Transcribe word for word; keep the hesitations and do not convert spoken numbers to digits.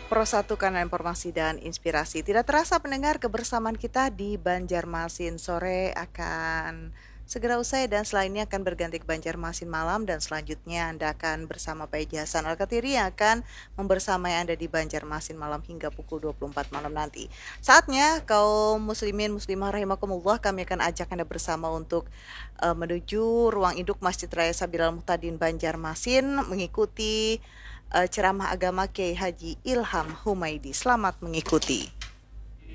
Persatukan informasi dan inspirasi. Tidak terasa pendengar, kebersamaan kita di Banjarmasin sore akan segera usai dan setelah ini akan berganti ke Banjarmasin malam dan selanjutnya Anda akan bersama Pak Eji Hasan Al-Katiri yang akan membersamai Anda di Banjarmasin malam hingga pukul dua puluh empat malam nanti. Saatnya kaum muslimin muslimah rahimakumullah, kami akan ajak Anda bersama untuk uh, menuju ruang induk Masjid Raya Sabilal Muhtadin Banjarmasin mengikuti uh, ceramah agama Kiai Haji Ilham Humaidi. Selamat mengikuti.